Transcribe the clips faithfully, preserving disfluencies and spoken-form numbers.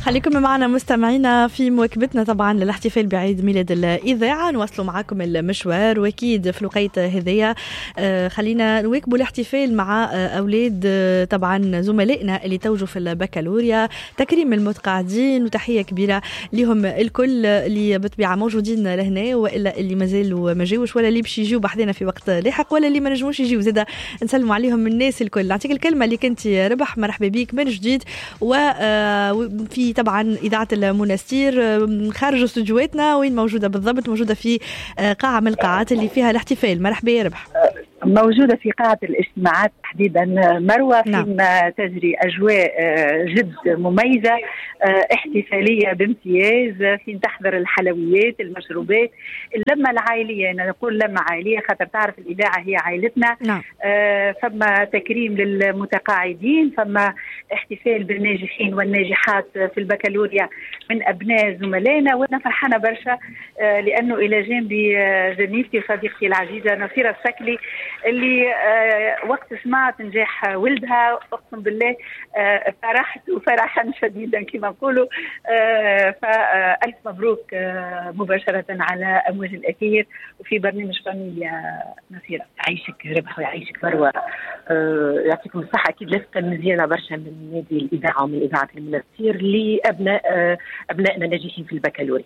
خليكم معنا مستمعينا في مواكبتنا طبعا للاحتفال بعيد ميلاد الإذاعة. نواصلوا معكم المشوار، وأكيد في الوقت هذيا خلينا نواكبوا الاحتفال مع أولاد طبعا زملائنا اللي توجوا في البكالوريا. تكريم المتقاعدين وتحية كبيرة لهم الكل اللي بالطبيعة موجودين لهنا، وإلا اللي مازالوا ما جاوش، ولا اللي باش يجيو بحذنا في وقت لاحق، ولا اللي ما نجموش يجيو زادا نسلموا عليهم الناس الكل. نعطيك الكلمة اللي كنت ربح، مرحبا بيك من جديد وفي طبعا إذاعة المنستير خارج استوديوهاتنا. وين موجودة بالضبط؟ موجودة في قاعة من القاعات اللي فيها الاحتفال. مرحبا يا ربح. موجودة في قاعة الاجتماعات تحديدا مروة، فيما نعم. تجري أجواء جد مميزة، احتفالية بامتياز، فين تحضر الحلويات المشروبات، اللمة العائلية. أنا نقول لمة عائلية خاطر تعرف الإذاعة هي عائلتنا. نعم. فما تكريم للمتقاعدين، فما احتفال بالناجحين والناجحات في البكالوريا من أبناء زملائنا، وأنا فرحانة برشا لأنه إلى جانبي زميلتي وصديقتي العزيزة نصيرة السكلي اللي آه وقت سمعت نجاح ولدها اقسم بالله آه فرحت وفرحا شديدا كما نقولوا. آه فالف مبروك آه مباشره على امواج الاثير وفي برنامج فاميليا نصيره. يعيشك ربح ويعيشك مروه، آه يعطيكم الصحه. اكيد لست مزيانه برشا من نادي الاذاعه ومن اذاعه المنستير لابناء آه ابنائنا ناجحين في البكالوريا.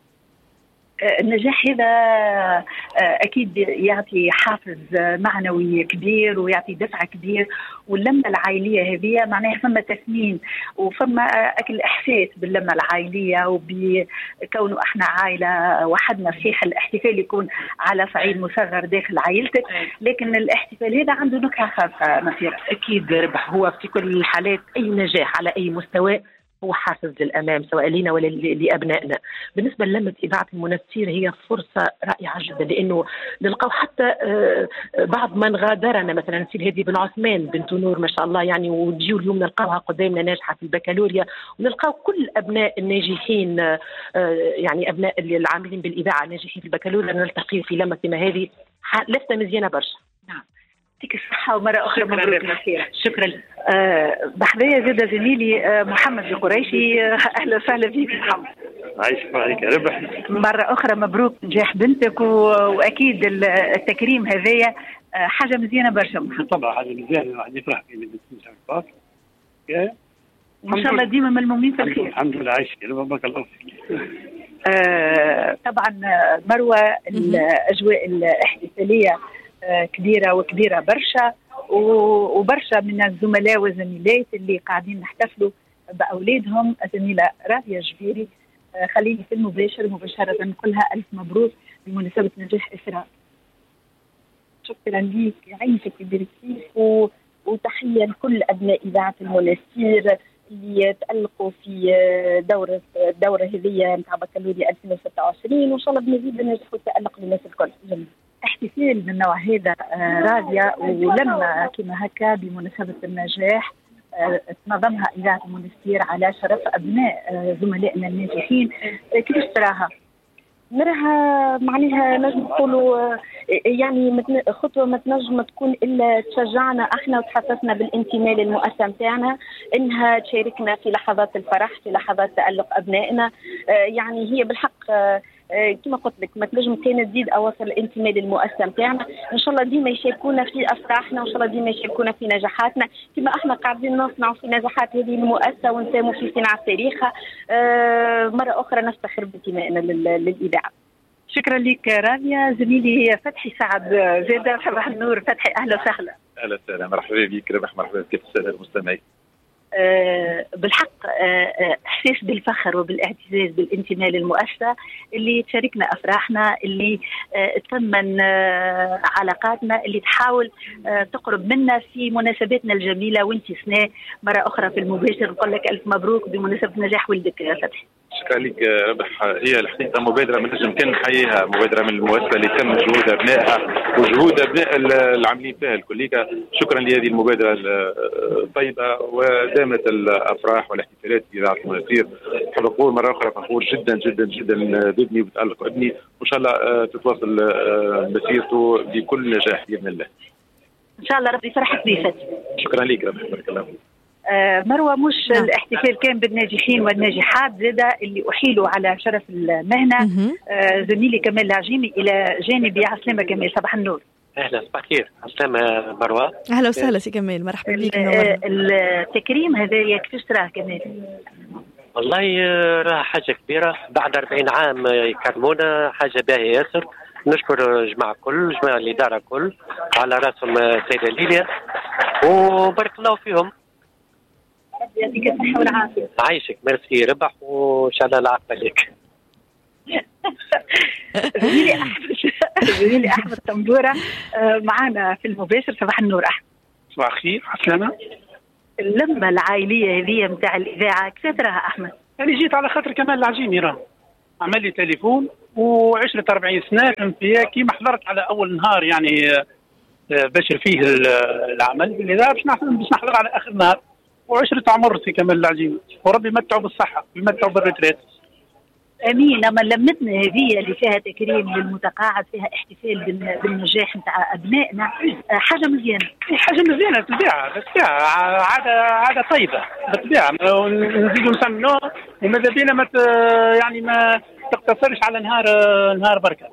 النجاح هذا أكيد يعطي حافز معنوي كبير ويعطي دفع كبير، واللمة العائلية هذه معناها فما تثمين وفما أكل إحساس باللمة العائلية وبكونه إحنا عائلة وحدنا. صحيح الاحتفال يكون على صعيد مصغر داخل عائلتك، لكن الاحتفال هذا عنده نكهة خاصة نصير. أكيد ربح، هو في كل الحالات أي نجاح على أي مستوى هو حافز للأمام سواء لنا ولا لأبنائنا. بالنسبة للمة إذاعة المنستير هي فرصة رائعة جدا، لأنه نلقاو حتى بعض من غادرنا، مثلا سيل هادي بن عثمان بنت نور ما شاء الله يعني، وتجيو اليوم نلقاوها قدامنا ناجحة في البكالوريا، ونلقاو كل أبناء الناجحين يعني أبناء العاملين بالإذاعة الناجحين في البكالوريا نلتقي في لمة ما هذه. لست مزيانة برشا. نعم يعطيك الصحة ومرة أخرى مبروك نصيرة. شكرا. أه بحذايا زاد زميلي أه محمد القريشي. أه أهلا وسهلا فيك محمد. عايشك معك يا ربح. مرة أخرى مبروك نجاح بنتك، وأكيد التكريم هذايا أه حاجة مزيانة برشا محمد. طبعا حاجة مزيانة، الواحد يفرح في بنت إن شاء الله ديما ملمومين في الخير. الحمد لله عايشك بارك الله فيك. أه طبعا مروة الأجواء الاحتفالية كبيرة وكبيرة برشا، وبرشا من الزملاء والزميلات اللي قاعدين نحتفلوا بأولادهم. الزميلة راضية جبيري خليني في المباشر مباشرة نقولها ألف مبروك بمناسبة نجاح إسراء. شكرا ليك، يعيشك ويبارك فيك، وتحية لكل أبناء إذاعة المنستير اللي تألقوا في دورة الدورة هذه نتاع بكالوريا ألفين وستة وعشرين، وإن شاء الله بمزيد النجاح والتألق للناس الكل. جميل. احتفال من النوع هذا راضية، ولما كما هكا بمناسبة النجاح تنظمها إذاعة المنستير على شرف أبناء زملائنا الناجحين. كيفاش تراها؟ نراها معناها نجم نقولوا يعني خطوة ما تنجم تكون إلا تشجعنا احنا وتحسسنا بالانتماء للمؤسسة نتاعنا، إنها تشاركنا في لحظات الفرح، في لحظات تألق أبنائنا. يعني هي بالحق كما قلت لك ما تنجم كان تزيد أواصر الانتماء للمؤسسة نتاعنا. إن شاء الله ديما يشاركونا في أفراحنا، وإن شاء الله ديما يشاركونا في نجاحاتنا كما احنا قاعدين نصنعوا في نجاحات هذه المؤسسة ونساهموا في صناعة تاريخها. آه مرة أخرى نفتخر بانتمائنا للإذاعة. شكرا لك راضية. زميلي فتحي سعد زيادة، صباح النور فتحي، أهلا وسهلا. أهلا وسهلا، مرحبا بك ربح، مرحبا بك السادة المستمعين. أه بالحق أه احساس بالفخر وبالاعتزاز بالانتماء للمؤسسه اللي تشاركنا افراحنا، اللي أه تثمن أه علاقاتنا، اللي تحاول أه تقرب منا في مناسباتنا الجميله. وانت سنة مره اخرى في المباشر نقول لك الف مبروك بمناسبه نجاح ولدك يا فتحي. شكرا لك ربح. هي الحقيقه مبادره من نجم كان نحييها، مبادره من المؤسسه اللي تم جهود ابنائها وجهود ابناء العاملين فيها الكليكا. شكرا لهذه المبادره الطيبه، ودامت الافراح والاحتفالات في اذاعه المنستير. نحب نقول مره اخرى فخور جدا جدا جدا بابني وبتالق ابني، وان شاء الله تتواصل مسيرته بكل نجاح باذن الله. ان شاء الله ربي يفرحك بيه فتحي. شكرا لك ربي بارك الله فيك. آه مروه مش نعم. الاحتفال كان بالناجحين والناجحات زاده اللي احيلوا على شرف المهنه. آه زميلي كمال العجيمي الى جانبي. عسلامه كمال، صباح النور. اهلا صباح الخير. عسلامة مروه. اهلا وسهلا سي كمال، مرحبا بك. التكريم هذا كيفاش تراه كمال؟ والله راه حاجه كبيره، بعد أربعين عام يكرمونا، حاجه باهيه ياسر. نشكر الجماعه كل جماعه الاداره كل على راسهم السيده ليليا، وبارك الله فيهم. يعطيك الصحه والعافيه. عايشك، ميرسي، ربح وان شاء الله العافيه لك. زميلي احمد زميلي احمد طنبوره معنا في المباشر. صباح النور احمد. صباح الخير. عسلامة. اللمه العائليه هذه نتاع الاذاعه كيف تراها احمد؟ انا جيت على خاطر كمال العجيمي، راه عمل لي تليفون وعشرة أربعين سنه فهمت فيها كيما حضرت على اول نهار، يعني بشر فيه العمل بالاذاعه باش باش نحضر على اخر نهار، وعشرة عمر في كمال العجيمي، وربي يمتعوا بالصحه ويمتعوا بالريتريت. امين. اما لمتنا هذه اللي فيها تكريم للمتقاعد، فيها احتفال بالنجاح نتاع ابنائنا، حاجه مزيانه. حاجه مزيانه بالطبيعه بالطبيعه، عاده عاده طيبه بالطبيعه، نزيدوا نسمنوه وماذا بينا ما يعني ما تقتصرش على نهار نهار بركه.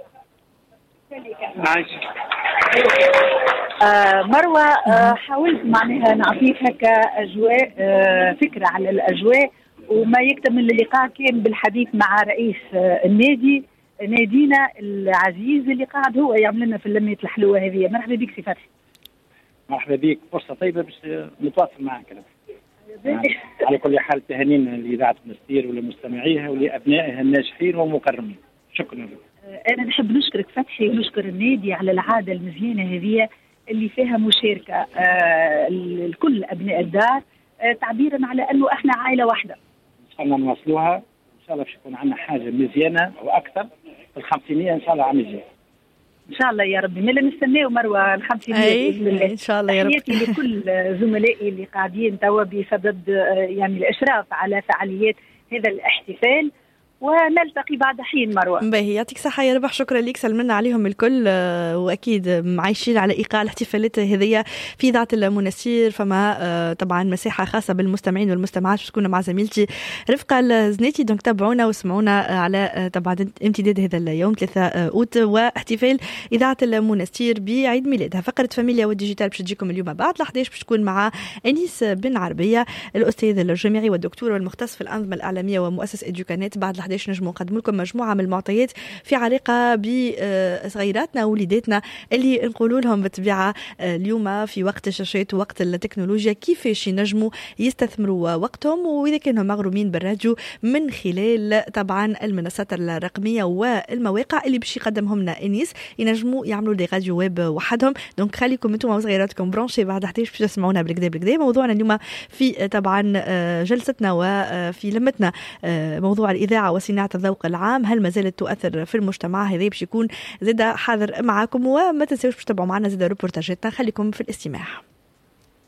عايش. آه مروه، آه حاولت معناها نعطيك هكا اجواء، آه فكره على الاجواء، وما يكتمل اللقاء كان بالحديث مع رئيس النادي، نادينا العزيز اللي قاعد هو يعمل لنا في اللمية الحلوة هذه. مرحبا بك سي فتحي. مرحبا بك، فرصة طيبة باش نتواصل معك. يعني على كل حال تهانينا لإذاعة منستير ولمستمعيها ولأبنائها الناجحين والمكرمين. شكرا لك. أنا نحب نشكرك فتحي ونشكر النادي على العادة المزيانة هذه اللي فيها مشاركة آه لكل أبناء الدار، آه تعبيرا على أنه إحنا عائلة واحدة. إن شاء الله نواصلوها، إن شاء الله باش يكون عندنا حاجة مزيانة وأكثر في الخمسينية إن شاء الله عام الجاي. إن شاء الله يا ربي. ملا نستناو مروة الخمسينية بإذن الله. إن شاء الله يا رب. تحياتي لكل زملائي اللي قاعدين توا بصدد يعني الإشراف على فعاليات هذا الاحتفال، ونلتقي بعد حين مروه. باهي، يعطيك صحه يا ربح. شكرا لك، سلمنا عليهم الكل، واكيد عايشين على ايقاع الاحتفالات هذه في اذاعه المنستير. فما طبعا مساحه خاصه بالمستمعين والمستمعات باش تكون مع زميلتي رفقه الزنيتي. دونك تابعونا واسمعونا على طبعا امتداد هذا اليوم ثلاثة اوت واحتفال اذاعه المنستير بعيد ميلادها. فقره فاميليا والديجيتال باش تجيكم اليوم بعد الحداش، باش تكون مع انيس بن عربيه الاستاذ الجامعي والدكتور والمختص في الانظمه الاعلاميه ومؤسس اديوكانات. بعد الحداش نجموا نقدم لكم مجموعه من المعطيات في علاقه بصغيراتنا ووليداتنا اللي نقولوا لهم بالطبيعه اليوم في وقت الشاشات ووقت التكنولوجيا كيفاش ينجموا يستثمروا وقتهم، واذا كانوا مغرومين بالراديو من خلال طبعا المنصات الرقميه والمواقع اللي باش يقدمهم لنا انيس، ينجموا يعملوا دي راديو ويب وحدهم. دونك خليكم انتم وصغيراتكم برونشي بعد حداش باش تسمعونا بالكدا بالكدا. موضوعنا اليوم في طبعا جلستنا وفي لمتنا موضوع الاذاعه وصناعة الذوق العام، هل ما زالت تؤثر في المجتمع؟ هذا باش يكون زاد حاضر معاكم، وما تنسوش باش تتابعوا معنا زاد روبورتاجاتنا. خليكم في الاستماع.